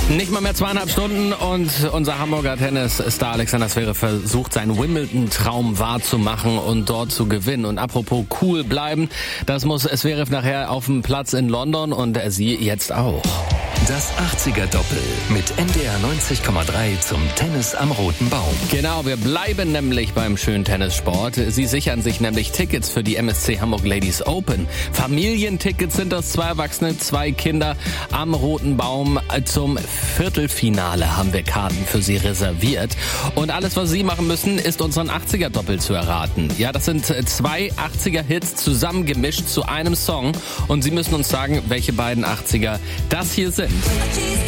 Nicht mal mehr 2,5 Stunden und unser Hamburger Tennisstar Alexander Zverev versucht, seinen Wimbledon-Traum wahrzumachen und dort zu gewinnen. Und apropos cool bleiben, das muss Zverev nachher auf dem Platz in London und sie jetzt auch. Das 80er-Doppel mit NDR 90,3 zum Tennis am Roten Baum. Genau, wir bleiben nämlich beim schönen Tennissport. Sie sichern sich nämlich Tickets für die MSC Hamburg Ladies Open. Familientickets sind das, 2 Erwachsene, 2 Kinder am Roten Baum. Zum Viertelfinale haben wir Karten für Sie reserviert. Und alles, was Sie machen müssen, ist unseren 80er-Doppel zu erraten. Ja, das sind 2 80er-Hits zusammengemischt zu einem Song. Und Sie müssen uns sagen, welche beiden 80er das hier sind.